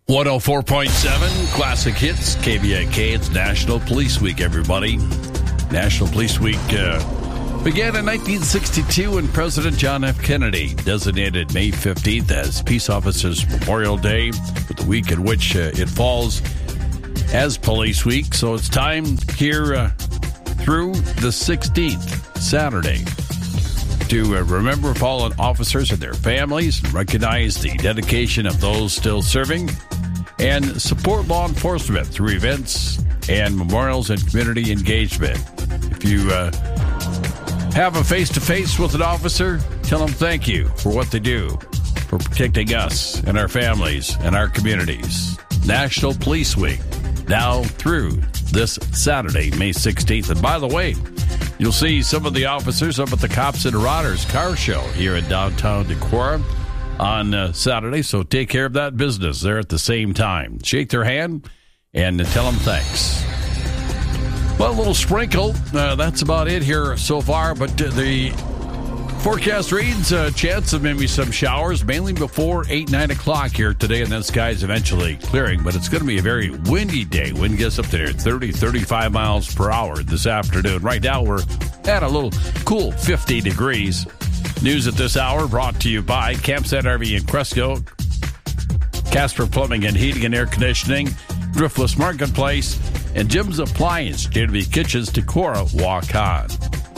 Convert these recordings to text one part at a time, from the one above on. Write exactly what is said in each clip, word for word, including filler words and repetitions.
one oh four point seven Classic Hits, K B A K. It's National Police Week, everybody. National Police Week uh, began in nineteen sixty-two when President John F. Kennedy designated May fifteenth as Peace Officers Memorial Day, with the week in which uh, it falls as Police Week. So it's time here uh, through the sixteenth, Saturday, to uh, remember fallen officers and their families, and recognize the dedication of those still serving, and support law enforcement through events and memorials and community engagement. If you uh, have a face-to-face with an officer, tell them thank you for what they do, for protecting us and our families and our communities. National Police Week, now through this Saturday, May sixteenth. And by the way, you'll see some of the officers up at the Cops and Marauders car show here in downtown Decorah on uh, Saturday. So take care of that business there at the same time. Shake their hand and tell them thanks. Well, a little sprinkle. Uh, that's about it here so far. But uh, the forecast reads a chance of maybe some showers, mainly before eight, nine o'clock here today. And then skies eventually clearing. But it's going to be a very windy day. Wind gets up to thirty, thirty-five miles per hour this afternoon. Right now, we're at a little cool fifty degrees. News at this hour brought to you by Campsite R V in Cresco, Casper Plumbing and Heating and Air Conditioning, Driftless Marketplace, and Jim's Appliance, J W Kitchens, Decorah, walk on.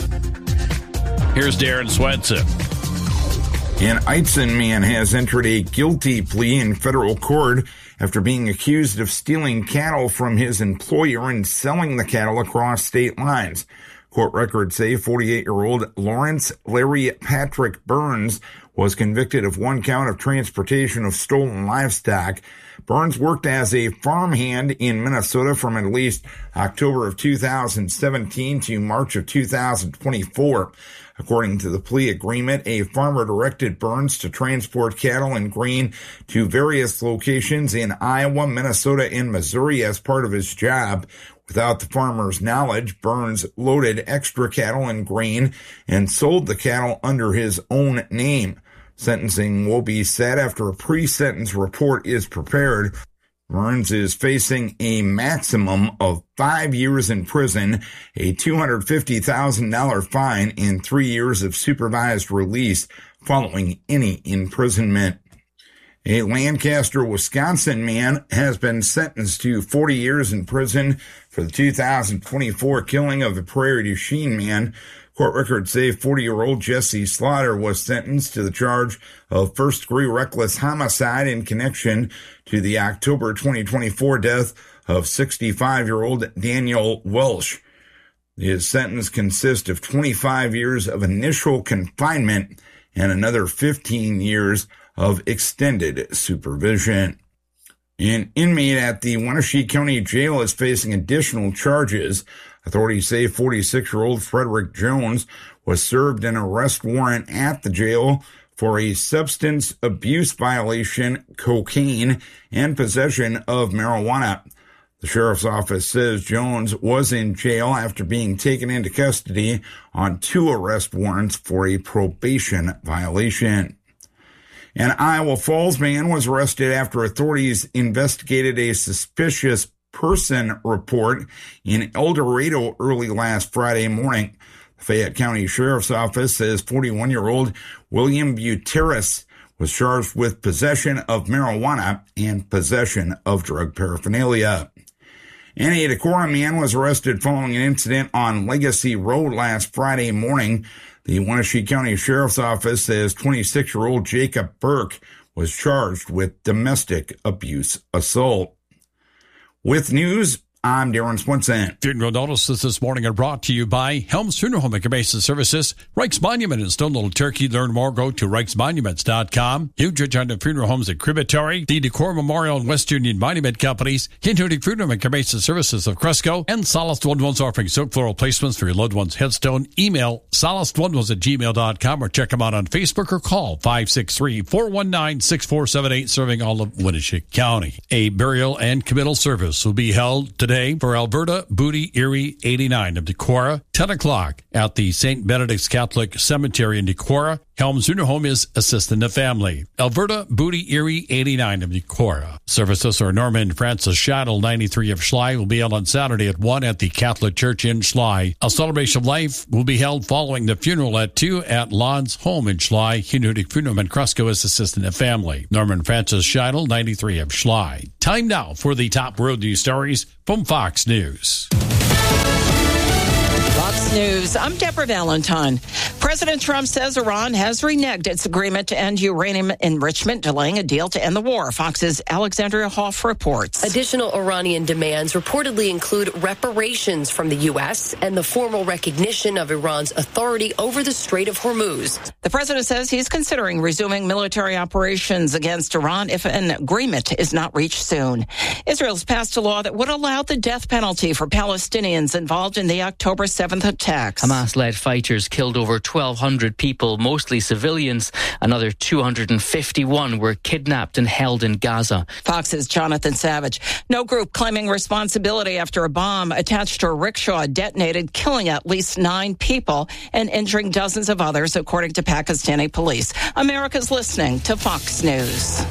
Here's Darren Swenson. An Eitzen man has entered a guilty plea in federal court after being accused of stealing cattle from his employer and selling the cattle across state lines. Court records say forty-eight-year-old Lawrence Larry Patrick Burns was convicted of one count of transportation of stolen livestock. Burns worked as a farmhand in Minnesota from at least October of two thousand seventeen to March of two thousand twenty-four. According to the plea agreement, a farmer directed Burns to transport cattle and grain to various locations in Iowa, Minnesota, and Missouri as part of his job. Without the farmer's knowledge, Burns loaded extra cattle and grain and sold the cattle under his own name. Sentencing will be set after a pre-sentence report is prepared. Burns is facing a maximum of five years in prison, a two hundred fifty thousand dollars fine, and three years of supervised release following any imprisonment. A Lancaster, Wisconsin man has been sentenced to forty years in prison for the two thousand twenty-four killing of a Prairie du Chien man. Court records say forty-year-old Jesse Slaughter was sentenced to the charge of first-degree reckless homicide in connection to the October twenty twenty-four death of sixty-five-year-old Daniel Welsh. His sentence consists of twenty-five years of initial confinement and another fifteen years of extended supervision. An inmate at the Wenatchee County Jail is facing additional charges. Authorities say forty-six-year-old Frederick Jones was served an arrest warrant at the jail for a substance abuse violation, cocaine, and possession of marijuana. The sheriff's office says Jones was in jail after being taken into custody on two arrest warrants for a probation violation. An Iowa Falls man was arrested after authorities investigated a suspicious person report in El Dorado early last Friday morning. The Fayette County Sheriff's Office says forty-one-year-old William Buteris was charged with possession of marijuana and possession of drug paraphernalia. And a Decorah man was arrested following an incident on Legacy Road last Friday morning. The Wenatchee County Sheriff's Office says twenty-six-year-old Jacob Burke was charged with domestic abuse assault. With news, I'm Darren Swenson. Funeral notices this morning are brought to you by Helms Funeral Home and Cremation Services, Reich's Monument in Stone Little Turkey. Learn more, go to reichs monuments dot com. Huge on the Funeral Homes at Crematory, the Decorah Memorial and West Union Monument Companies, Hinton Funeral Home and Cremation Services of Cresco, and Solace Loved Ones offering silk floral placements for your loved one's headstone. Email solace loved ones at gmail dot com or check them out on Facebook or call five six three, four one nine, six four seven eight, serving all of Wenatchee County. A burial and committal service will be held today for Alberta Booty Erie eighty-nine of Decorah, ten o'clock at the Saint Benedict's Catholic Cemetery in Decorah. Helms Funeral Home is assisting the family. Alberta, Booty, Erie, eighty-nine of Decorah. Services are Norman Francis Shaddle, ninety-three of Schley, will be held on Saturday at one at the Catholic Church in Schley. A celebration of life will be held following the funeral at two at Lon's home in Schley. Hunutic Funeral and Cresco is assisting the family. Norman Francis Shaddle, ninety-three of Schley. Time now for the top road news stories from Fox News. Fox News, I'm Deborah Valentine. President Trump says Iran has reneged its agreement to end uranium enrichment, delaying a deal to end the war. Fox's Alexandria Hoff reports. Additional Iranian demands reportedly include reparations from the U S and the formal recognition of Iran's authority over the Strait of Hormuz. The president says he's considering resuming military operations against Iran if an agreement is not reached soon. Israel's passed a law that would allow the death penalty for Palestinians involved in the October seventh attacks. Hamas-led fighters killed over twelve hundred people, mostly civilians. Another two hundred fifty-one were kidnapped and held in Gaza. Fox's Jonathan Savage. No group claiming responsibility after a bomb attached to a rickshaw detonated, killing at least nine people and injuring dozens of others, according to Pakistani police. America's listening to Fox News.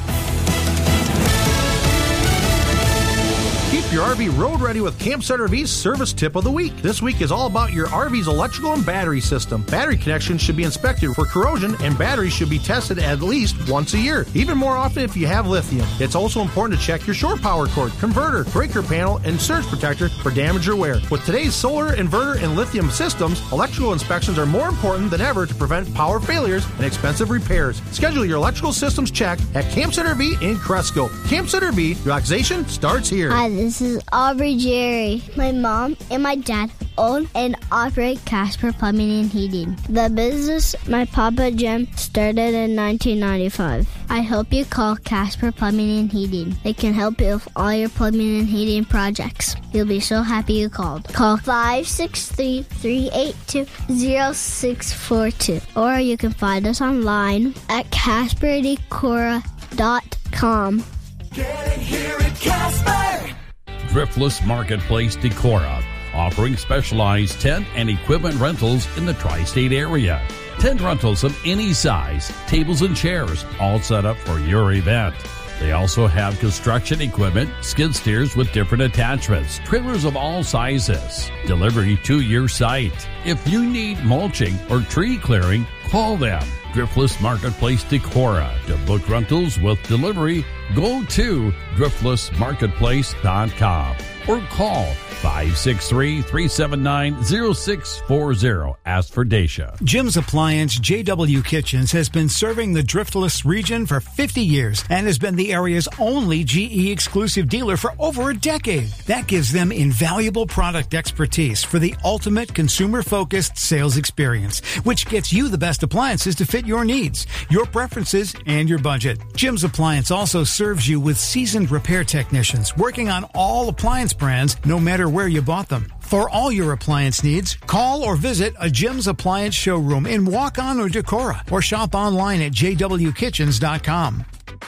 Keep your R V road ready with Campsite R V's Service Tip of the Week. This week is all about your R V's electrical and battery system. Battery connections should be inspected for corrosion, and batteries should be tested at least once a year, even more often if you have lithium. It's also important to check your short power cord, converter, breaker panel, and surge protector for damage or wear. With today's solar, inverter, and lithium systems, electrical inspections are more important than ever to prevent power failures and expensive repairs. Schedule your electrical systems check at Campsite R V in Cresco. Campsite R V, relaxation starts here. Hi, this is Aubrey Jerry. My mom and my dad own and operate Casper Plumbing and Heating. The business my Papa Jim started in nineteen ninety-five. I hope you call Casper Plumbing and Heating. They can help you with all your plumbing and heating projects. You'll be so happy you called. Call five six three, three eight two, zero six four two. Or you can find us online at casper decora dot com. Get it here at Casper! Driftless Marketplace Decorah, offering specialized tent and equipment rentals in the tri-state area. Tent rentals of any size, tables and chairs, all set up for your event. They also have construction equipment, skid steers with different attachments, trailers of all sizes, delivery to your site. If you need mulching or tree clearing, call them. Driftless Marketplace Decorah. To book rentals with delivery, go to driftless marketplace dot com or call five six three, three seven nine, zero six four zero. Ask for Dacia. Jim's Appliance J W Kitchens has been serving the Driftless region for fifty years and has been the area's only G E exclusive dealer for over a decade. That gives them invaluable product expertise for the ultimate consumer-focused sales experience, which gets you the best appliances to fit your needs, your preferences, and your budget. Jim's Appliance also serves you with seasoned repair technicians working on all appliance brands, no matter where you bought them. For all your appliance needs, call or visit a Jim's Appliance showroom in Waukon or Decorah, or shop online at j w kitchens dot com.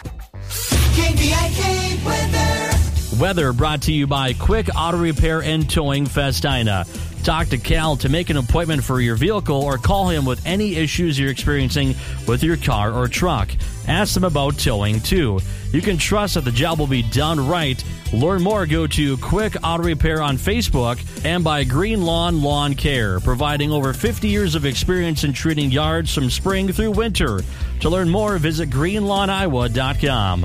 K B I K weather. Weather brought to you by Quick Auto Repair and Towing Festina. Talk to Cal to make an appointment for your vehicle or call him with any issues you're experiencing with your car or truck. Ask them about towing, too. You can trust that the job will be done right. Learn more, go to Quick Auto Repair on Facebook and by Green Lawn Lawn Care, providing over fifty years of experience in treating yards from spring through winter. To learn more, visit green lawn iowa dot com.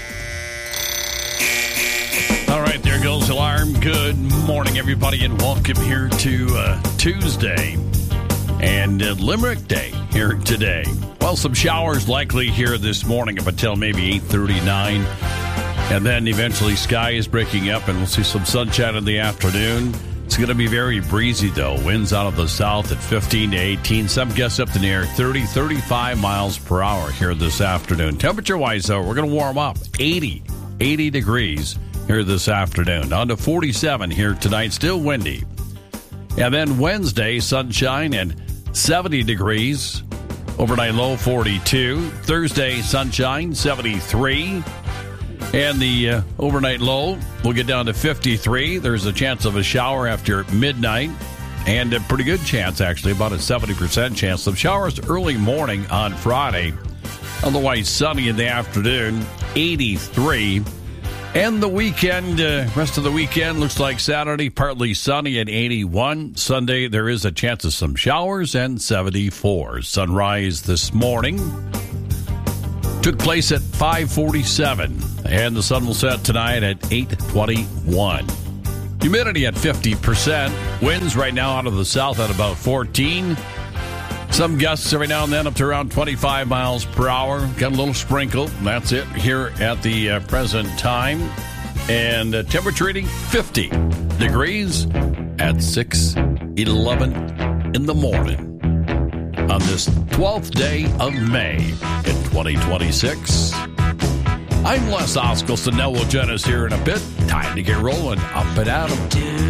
All right, there goes the alarm. Good morning, everybody, and welcome here to uh, Tuesday and uh, Limerick Day here today. Well, some showers likely here this morning up until maybe eight thirty-nine, and then eventually sky is breaking up, and we'll see some sunshine in the afternoon. It's going to be very breezy, though. Winds out of the south at fifteen to eighteen. Some gusts up to near thirty, thirty-five miles per hour here this afternoon. Temperature-wise, though, we're going to warm up eighty, eighty degrees here this afternoon. On to forty-seven here tonight, still windy. And then Wednesday, sunshine and seventy degrees. Overnight low forty-two. Thursday, sunshine, seventy-three. And the uh, overnight low will get down to fifty-three. There's a chance of a shower after midnight. and a pretty good chance, actually, about a seventy percent chance. Some showers early morning on Friday. Otherwise sunny in the afternoon, eighty-three. And the weekend, uh, rest of the weekend looks like Saturday, partly sunny at eighty-one. Sunday, there is a chance of some showers and seventy-four. Sunrise this morning took place at five forty-seven, and the sun will set tonight at eight twenty-one. Humidity at fifty percent. Winds right now out of the south at about fourteen. Some gusts every now and then up to around twenty-five miles per hour. Got a little sprinkle. That's it here at the uh, present time. And uh, temperature reading fifty degrees at six eleven in the morning on this twelfth day of May in twenty twenty-six. I'm Les Oskelson. Now we'll join us here in a bit. Time to get rolling up and at 'em.